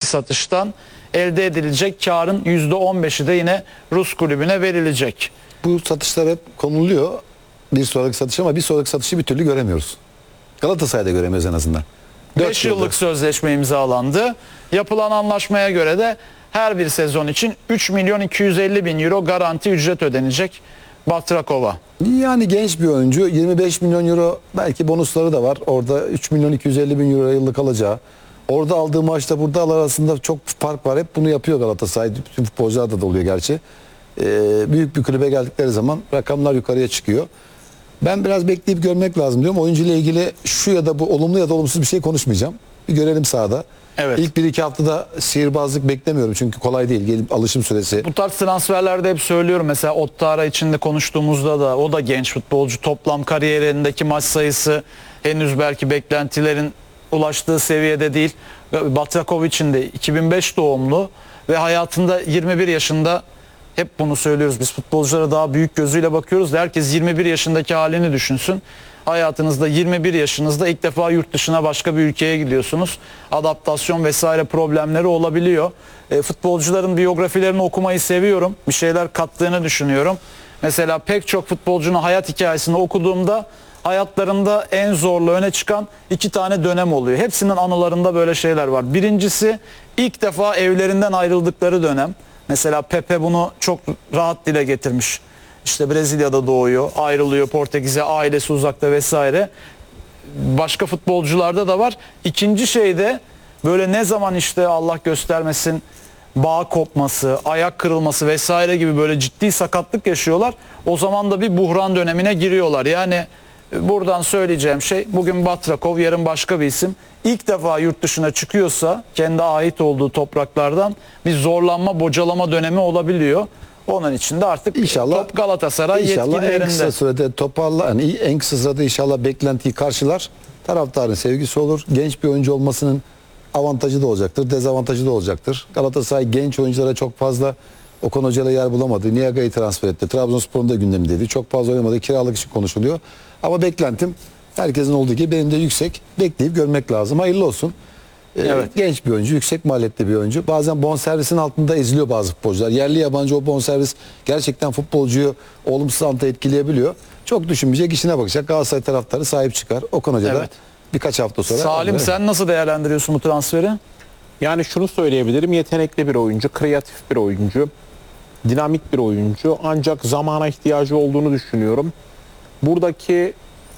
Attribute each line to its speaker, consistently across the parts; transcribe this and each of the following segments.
Speaker 1: satıştan elde edilecek karın %15'i de yine Rus kulübüne verilecek.
Speaker 2: Bu satışlar hep konuluyor. Bir sonraki satış ama bir sonraki satışı bir türlü göremiyoruz. Galatasaray'da göremiyoruz en azından.
Speaker 1: 5 yıllık sözleşme imzalandı. Yapılan anlaşmaya göre de her bir sezon için 3 milyon 250 bin euro garanti ücret ödenecek Batrakov'a.
Speaker 2: Yani genç bir oyuncu, 25 milyon euro belki bonusları da var. Orada 3 milyon 250 bin euro yıllık alacağı. Orada aldığı maaşla burada arasında çok fark var. Hep bunu yapıyor Galatasaray. Bütün futbolcular da oluyor gerçi. Büyük bir kulübe geldikleri zaman rakamlar yukarıya çıkıyor. Ben biraz bekleyip görmek lazım diyorum. Oyuncuyla ilgili şu ya da bu olumlu ya da olumsuz bir şey konuşmayacağım. Bir görelim sahada.
Speaker 1: Evet.
Speaker 2: İlk 1-2 haftada sihirbazlık beklemiyorum çünkü kolay değil. Gelip alışım süresi.
Speaker 1: Bu tarz transferlerde hep söylüyorum. Mesela Ottara içinde konuştuğumuzda da o da genç futbolcu. Toplam kariyerindeki maç sayısı henüz belki beklentilerin ulaştığı seviyede değil. Batrakov için de 2005 doğumlu ve hayatında 21 yaşında, hep bunu söylüyoruz. Biz futbolculara daha büyük gözüyle bakıyoruz da herkes 21 yaşındaki halini düşünsün. Hayatınızda 21 yaşınızda ilk defa yurt dışına, başka bir ülkeye gidiyorsunuz. Adaptasyon vesaire problemleri olabiliyor. Futbolcuların biyografilerini okumayı seviyorum. Bir şeyler kattığını düşünüyorum. Mesela pek çok futbolcunun hayat hikayesini okuduğumda hayatlarında en zorlu öne çıkan 2 tane dönem oluyor. Hepsinin anılarında böyle şeyler var. Birincisi ilk defa evlerinden ayrıldıkları dönem. Mesela Pepe bunu çok rahat dile getirmiş. İşte Brezilya'da doğuyor, ayrılıyor Portekiz'e, ailesi uzakta vesaire. Başka futbolcularda da var. İkinci şey de böyle ne zaman işte Allah göstermesin bağ kopması, ayak kırılması vesaire gibi böyle ciddi sakatlık yaşıyorlar. O zaman da bir buhran dönemine giriyorlar. Yani buradan söyleyeceğim şey, bugün Batrakov, yarın başka bir isim. İlk defa yurt dışına çıkıyorsa kendi ait olduğu topraklardan bir zorlanma, bocalama dönemi olabiliyor. Onun için de artık
Speaker 2: İnşallah,
Speaker 1: top Galatasaray yetkililerinde.
Speaker 2: en kısa sürede toparlar, yani en kısa sürede inşallah beklentiyi karşılar. Taraftarın sevgisi olur. Genç bir oyuncu olmasının avantajı da olacaktır, dezavantajı da olacaktır. Galatasaray genç oyunculara çok fazla Okan Hoca'yla yer bulamadı. Niaga'yı transfer etti. Trabzonspor'un da gündemindeydi. Çok fazla oynamadı. Kiralık için konuşuluyor. Ama beklentim herkesin olduğu gibi benim de yüksek. Bekleyip görmek lazım. Hayırlı olsun.
Speaker 1: Evet.
Speaker 2: Genç bir oyuncu, yüksek maliyetli bir oyuncu. Bazen bonservisin altında eziliyor bazı futbolcular. Yerli yabancı o bonservis gerçekten futbolcuyu olumsuz anda etkileyebiliyor. Çok düşünmeyecek, işine bakacak. Galatasaray taraftarı sahip çıkar. Okan Hoca da
Speaker 1: Evet.
Speaker 2: birkaç hafta sonra.
Speaker 1: Salim, sen nasıl değerlendiriyorsun bu transferi?
Speaker 3: Yani şunu söyleyebilirim. Yetenekli bir oyuncu, kreatif bir oyuncu, dinamik bir oyuncu. Ancak zamana ihtiyacı olduğunu düşünüyorum. Buradaki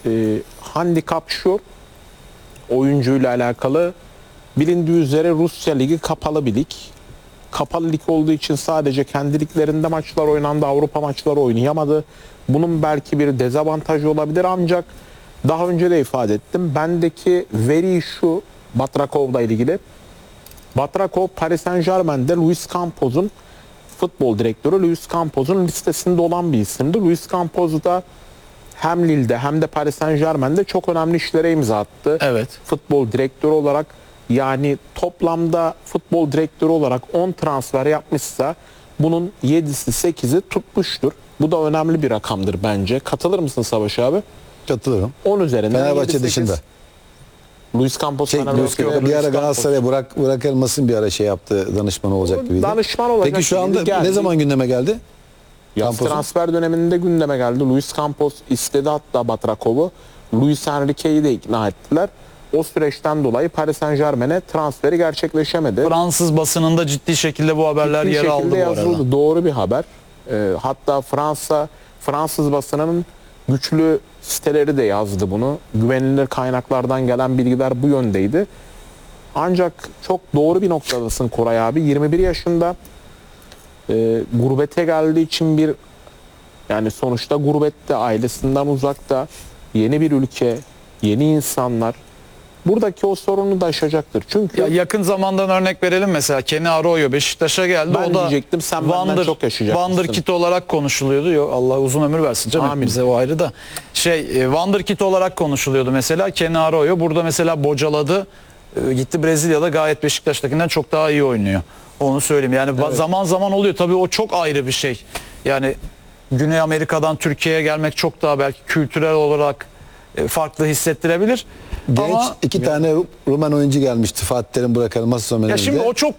Speaker 3: handikap şu, oyuncuyla alakalı. Bilindiği üzere Rusya Ligi kapalı bir lig. Kapalı lig olduğu için sadece kendi liglerinde maçlar oynandı, Avrupa maçları oynayamadı. Bunun belki bir dezavantajı olabilir ancak daha önce de ifade ettim. Bendeki veri şu, Batrakov'la ilgili. Batrakov, Paris Saint-Germain'de Luis Campos'un futbol direktörü Luis Campos'un listesinde olan bir isimdi. Luis Campos da hem Lille'de hem de Paris Saint-Germain'de çok önemli işlere imza attı.
Speaker 1: Evet.
Speaker 3: Futbol direktörü olarak, yani toplamda futbol direktörü olarak 10 transfer yapmışsa bunun 7'si 8'i tutmuştur. Bu da önemli bir rakamdır bence. Katılır mısın Savaş abi?
Speaker 2: Katılırım.
Speaker 3: 10 üzerinden
Speaker 2: Fenerbahçe
Speaker 3: 7-8.
Speaker 2: dışında.
Speaker 3: Luis Campos
Speaker 2: Bir ara Galatasaray'a Burak Elmas'ın bir ara şey yaptı, danışman olacak gibiydi.
Speaker 3: Danışman olacak.
Speaker 2: Peki şu anda
Speaker 3: geldi.
Speaker 2: ne zaman gündeme geldi?
Speaker 3: Yaz
Speaker 2: Campos'un?
Speaker 3: transfer döneminde gündeme geldi. Luis Campos istedi hatta Batrakov'u. Luis Enrique'yi de ikna ettiler. O süreçten dolayı Paris Saint-Germain'e transferi gerçekleşemedi.
Speaker 1: Fransız basınında ciddi şekilde bu haberler
Speaker 3: Ciddi
Speaker 1: yer aldı
Speaker 3: şekilde
Speaker 1: bu arada.
Speaker 3: yazıldı. Doğru bir haber. Hatta Fransız basınının güçlü siteleri de yazdı bunu. Güvenilir kaynaklardan gelen bilgiler bu yöndeydi. Ancak çok doğru bir noktadasın Koray abi. 21 yaşında gurbete geldiği için yani sonuçta gurbette, ailesinden uzakta, yeni bir ülke, yeni insanlar. Buradaki o sorunu da aşacaktır. Çünkü
Speaker 1: Ya yakın zamandan örnek verelim, mesela Kenny Arroyo Beşiktaş'a geldi.
Speaker 3: Ben
Speaker 1: o da
Speaker 3: diyecektim, sen benden çok yaşayacaksın.
Speaker 1: Wonderkid olarak konuşuluyordu. Yok, Allah uzun ömür versin canım.
Speaker 3: Amin.
Speaker 1: Bize o ayrı da. Wonderkid olarak konuşuluyordu mesela Kenny Arroyo. Burada mesela bocaladı. Gitti Brezilya'da, gayet Beşiktaş'takinden çok daha iyi oynuyor. Onu söyleyeyim. Yani zaman zaman oluyor. Tabii o çok ayrı bir şey. Yani Güney Amerika'dan Türkiye'ye gelmek çok daha belki kültürel olarak farklı hissettirebilir.
Speaker 2: Genç
Speaker 1: Ama
Speaker 2: iki tane Rumen oyuncu gelmişti. Fatih Terim, Burak Elmas
Speaker 1: ya şimdi o çok